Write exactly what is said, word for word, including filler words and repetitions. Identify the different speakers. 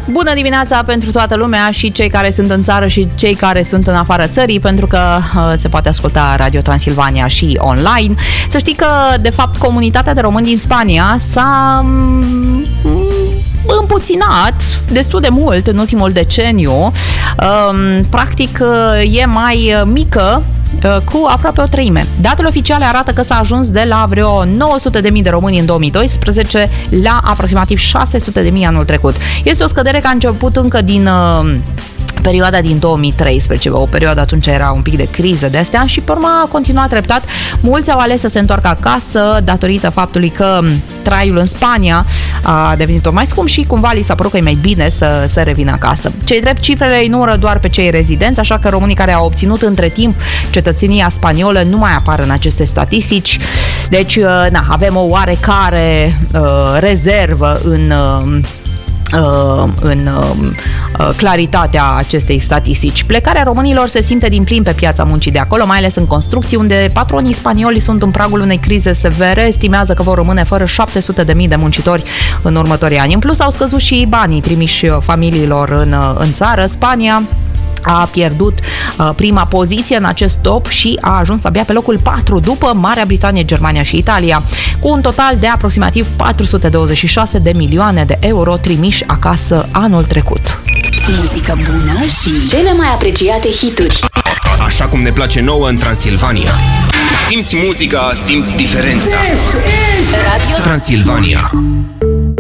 Speaker 1: Bună dimineața pentru toată lumea, și cei care sunt în țară și cei care sunt în afara țării, pentru că uh, se poate asculta Radio Transilvania și online. Să știi că, de fapt, comunitatea de români din Spania s-a um, împuținat destul de mult în ultimul deceniu. Um, practic, e mai mică cu aproape o treime. Datele oficiale arată că s-a ajuns de la vreo nouă sute de mii de români în două mii doisprezece la aproximativ șase sute de mii anul trecut. Este o scădere care a început încă din uh, perioada din două mii treisprezece, o perioadă atunci era un pic de criză de astea, și pe urmă a continuat treptat. Mulți au ales să se întoarcă acasă datorită faptului că traiul în Spania a devenit tot mai scump și cumva li s-a părut că e mai bine să, să revină acasă. Cei drept, cifrele îi numără doar pe cei rezidenți, așa că românii care au obținut între timp cetățenia spaniolă nu mai apar în aceste statistici. Deci, na, avem o oarecare uh, rezervă în uh, în claritatea acestei statistici. Plecarea românilor se simte din plin pe piața muncii de acolo, mai ales în construcții, unde patronii spanioli sunt în pragul unei crize severe. Estimează că vor rămâne fără șapte sute de mii de muncitori în următorii ani. În plus, au scăzut și banii trimiși familiilor în, în țară. Spania a pierdut uh, prima poziție în acest top și a ajuns abia pe locul patru după Marea Britanie, Germania și Italia, cu un total de aproximativ patru sute douăzeci și șase de milioane de euro trimiși acasă anul trecut.
Speaker 2: Muzică bună și cele mai apreciate hituri.
Speaker 3: Așa cum ne place nouă în Transilvania. Simți muzica, simți diferența.
Speaker 2: Radio
Speaker 3: Transilvania.